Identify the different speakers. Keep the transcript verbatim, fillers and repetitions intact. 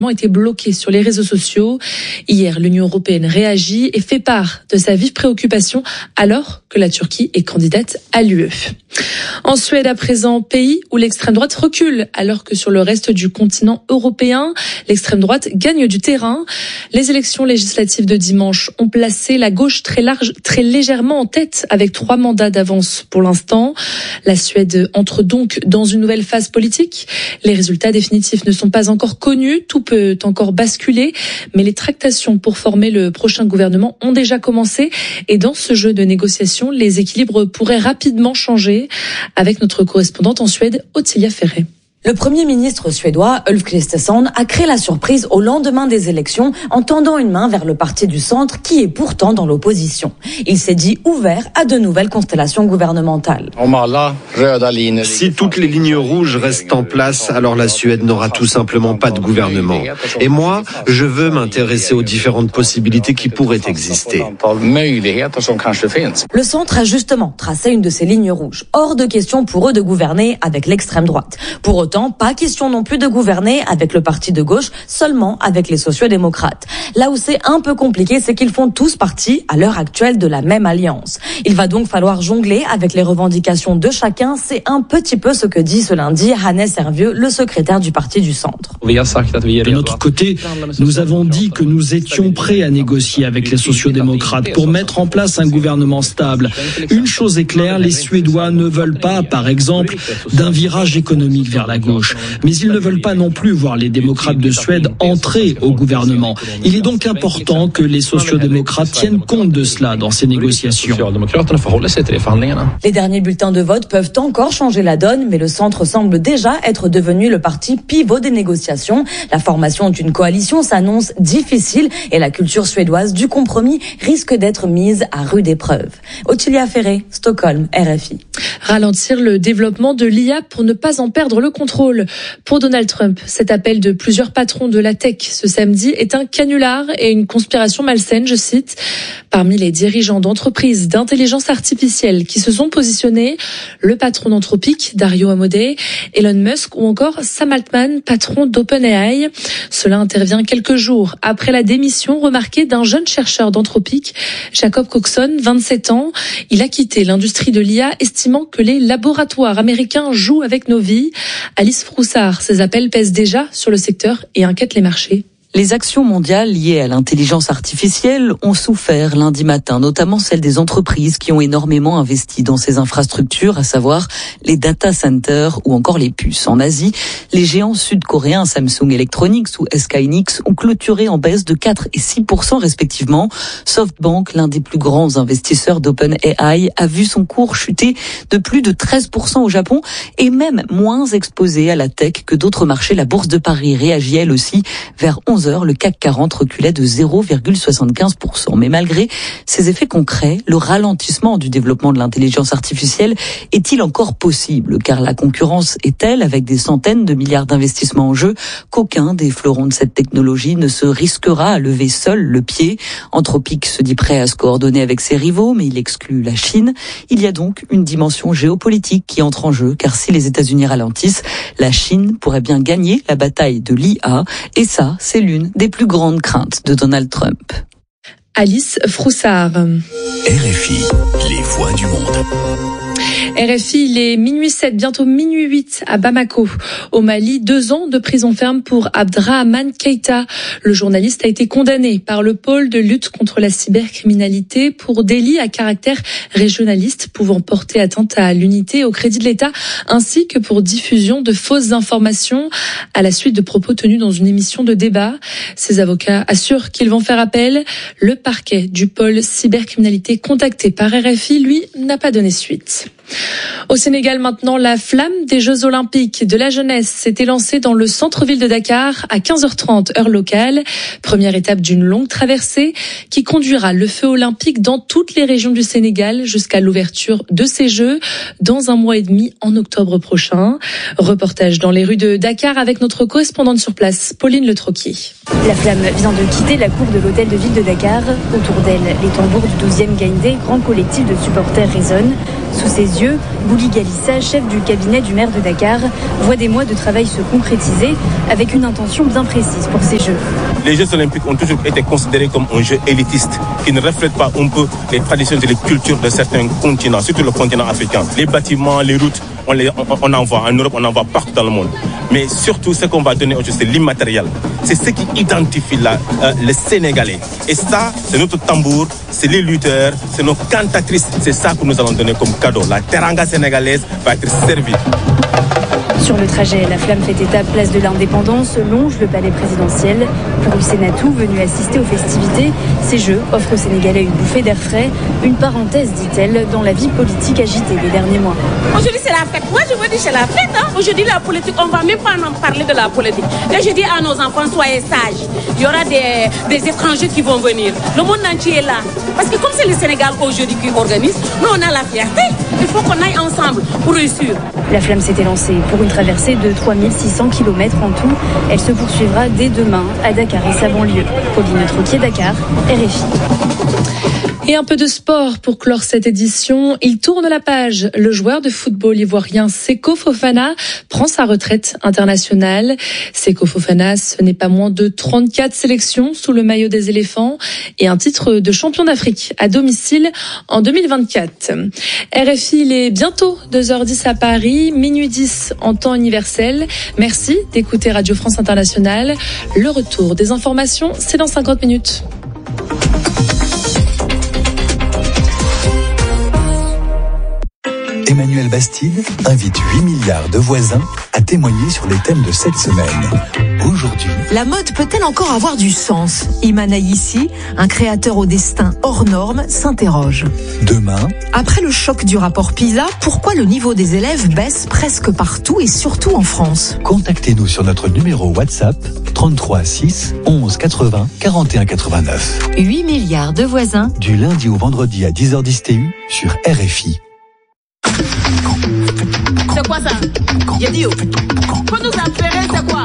Speaker 1: été bloqué sur les réseaux sociaux. Hier, l'Union européenne réagit et fait part de sa vive préoccupation alors que la Turquie est candidate à l'U E. En Suède à présent, pays où l'extrême droite recule alors que sur le reste du continent européen, l'extrême droite gagne du terrain. Les élections législatives de dimanche ont placé la gauche très large, très légèrement en tête avec trois mandats d'avance pour l'instant. La Suède entre donc dans une nouvelle phase politique. Les résultats définitifs ne sont pas encore connus, tout peut encore basculer, mais les tractations pour former le prochain gouvernement ont déjà commencé et dans ce jeu de négociation, les équilibres pourraient rapidement changer. Avec notre correspondante en Suède, Ottilia Ferré.
Speaker 2: Le Premier ministre suédois, Ulf Kristersson, a créé la surprise au lendemain des élections en tendant une main vers le parti du centre qui est pourtant dans l'opposition. Il s'est dit ouvert à de nouvelles constellations gouvernementales.
Speaker 3: Si toutes les lignes rouges restent en place, alors la Suède n'aura tout simplement pas de gouvernement. Et moi, je veux m'intéresser aux différentes possibilités qui pourraient exister.
Speaker 2: Le centre a justement tracé une de ces lignes rouges. Hors de question pour eux de gouverner avec l'extrême droite. Pour autant, pas question non plus de gouverner avec le parti de gauche, seulement avec les sociaux-démocrates. Là où c'est un peu compliqué, c'est qu'ils font tous partie, à l'heure actuelle, de la même alliance. Il va donc falloir jongler avec les revendications de chacun. C'est un petit peu ce que dit ce lundi Hannes Hervieux, le secrétaire du parti du centre.
Speaker 4: De notre côté, nous avons dit que nous étions prêts à négocier avec les sociaux-démocrates pour mettre en place un gouvernement stable. Une chose est claire, les Suédois ne veulent pas, par exemple, d'un virage économique vers la gauche. Mais ils ne veulent pas non plus voir les démocrates de Suède entrer au gouvernement. Il est donc important que les sociaux-démocrates tiennent compte de cela dans ces négociations.
Speaker 2: Les derniers bulletins de vote peuvent encore changer la donne, mais le centre semble déjà être devenu le parti pivot des négociations. La formation d'une coalition s'annonce difficile et la culture suédoise du compromis risque d'être mise à rude épreuve. Ottilia Ferré, Stockholm, R F I.
Speaker 1: Ralentir le développement de l'I A pour ne pas en perdre le contrôle. Pour Donald Trump, cet appel de plusieurs patrons de la tech ce samedi est un canular et une conspiration malsaine, je cite. Parmi les dirigeants d'entreprises d'intelligence artificielle qui se sont positionnés, le patron d'Anthropic, Dario Amodei, Elon Musk ou encore Sam Altman, patron d'OpenAI. Cela intervient quelques jours après la démission remarquée d'un jeune chercheur d'Anthropic, Jacob Coxon, vingt-sept ans. Il a quitté l'industrie de l'I A, estimant que les laboratoires américains jouent avec nos vies. Alice Froussard, ces appels pèsent déjà sur le secteur et inquiètent les marchés.
Speaker 5: Les actions mondiales liées à l'intelligence artificielle ont souffert lundi matin, notamment celles des entreprises qui ont énormément investi dans ces infrastructures, à savoir les data centers ou encore les puces. En Asie, les géants sud-coréens Samsung Electronics ou S K Hynix ont clôturé en baisse de quatre et six pour cent respectivement. SoftBank, l'un des plus grands investisseurs d'OpenAI, a vu son cours chuter de plus de treize pour cent au Japon et même moins exposé à la tech que d'autres marchés. La bourse de Paris réagit elle aussi vers onze heures, le C A C quarante reculait de zéro virgule soixante-quinze pour cent. Mais malgré ces effets concrets, le ralentissement du développement de l'intelligence artificielle est-il encore possible? Car la concurrence est telle, avec des centaines de milliards d'investissements en jeu, qu'aucun des fleurons de cette technologie ne se risquera à lever seul le pied. Anthropic se dit prêt à se coordonner avec ses rivaux, mais il exclut la Chine. Il y a donc une dimension géopolitique qui entre en jeu, car si les États-Unis ralentissent, la Chine pourrait bien gagner la bataille de l'I A. Et ça, c'est l'une des plus grandes craintes de Donald Trump.
Speaker 1: Alice Froussard.
Speaker 6: R F I, les voix du monde.
Speaker 1: R F I, il est minuit sept, bientôt minuit huit à Bamako. Au Mali, deux ans de prison ferme pour Abdrahman Keïta. Le journaliste a été condamné par le pôle de lutte contre la cybercriminalité pour délit à caractère régionaliste pouvant porter atteinte à l'unité et au crédit de l'État, ainsi que pour diffusion de fausses informations à la suite de propos tenus dans une émission de débat. Ses avocats assurent qu'ils vont faire appel. Le parquet du pôle cybercriminalité contacté par R F I, lui, n'a pas donné suite. Au Sénégal maintenant, la flamme des Jeux Olympiques de la jeunesse s'était lancée dans le centre-ville de Dakar à quinze heures trente heure locale. Première étape d'une longue traversée qui conduira le feu olympique dans toutes les régions du Sénégal jusqu'à l'ouverture de ces Jeux dans un mois et demi en octobre prochain. Reportage dans les rues de Dakar avec notre correspondante sur place, Pauline Le Troquier.
Speaker 7: La flamme vient de quitter la cour de l'hôtel de ville de Dakar. Autour d'elle, les tambours du douzième Gaïndé, grand collectif de supporters, résonnent. Sous ses yeux, yeux. Bouli Galissa, chef du cabinet du maire de Dakar, voit des mois de travail se concrétiser avec une intention bien précise pour ces Jeux.
Speaker 8: Les Jeux olympiques ont toujours été considérés comme un jeu élitiste qui ne reflète pas un peu les traditions et les cultures de certains continents, surtout le continent africain. Les bâtiments, les routes, on, les, on, on en voit en Europe, on en voit partout dans le monde. Mais surtout, ce qu'on va donner aujourd'hui, c'est l'immatériel. C'est ce qui identifie la, euh, les Sénégalais. Et ça, c'est notre tambour, c'est les lutteurs, c'est nos cantatrices. C'est ça que nous allons donner comme cadeau. La teranga sénégalaise va être servie.
Speaker 7: Sur le trajet, la flamme fait étape place de l'Indépendance, longe le palais présidentiel. Pour Husseinatou, venu assister aux festivités, ces Jeux offrent aux Sénégalais une bouffée d'air frais, une parenthèse, dit-elle, dans la vie politique agitée des derniers mois.
Speaker 9: Aujourd'hui, c'est la fête. Moi, je veux dire, c'est la fête. Hein. Aujourd'hui, la politique, on ne va même pas en parler de la politique. Et je dis à nos enfants, soyez sages. Il y aura des, des étrangers qui vont venir. Le monde entier est là. Parce que comme c'est le Sénégal aujourd'hui qui organise, nous, on a la fierté. Il faut qu'on aille ensemble pour réussir.
Speaker 7: La flamme s'était lancée pour une traversée de trois mille six cents kilomètres en tout. Elle se poursuivra dès demain à Dakar et sa banlieue. Pauline Troquier, Dakar, R F I.
Speaker 1: Et un peu de sport pour clore cette édition. Il tourne la page. Le joueur de football ivoirien Seko Fofana prend sa retraite internationale. Seko Fofana, ce n'est pas moins de trente-quatre sélections sous le maillot des éléphants et un titre de champion d'Afrique à domicile en deux mille vingt-quatre. R F I, il est bientôt deux heures dix à Paris, minuit dix en temps universel. Merci d'écouter Radio France Internationale. Le retour des informations, c'est dans cinquante minutes.
Speaker 6: Emmanuel Bastide invite huit milliards de voisins à témoigner sur les thèmes de cette semaine. Aujourd'hui,
Speaker 10: la mode peut-elle encore avoir du sens? Iman Aïssi, un créateur au destin hors norme, s'interroge.
Speaker 6: Demain,
Speaker 10: après le choc du rapport PISA, pourquoi le niveau des élèves baisse presque partout et surtout en France?
Speaker 6: Contactez-nous sur notre numéro WhatsApp trente-trois six onze quatre-vingts quarante et un quatre-vingt-neuf.
Speaker 10: huit milliards de voisins.
Speaker 6: Du lundi au vendredi à dix heures dix T U sur R F I.
Speaker 9: C'est quoi ça? J'ai dit, faut nous affaire, c'est quoi?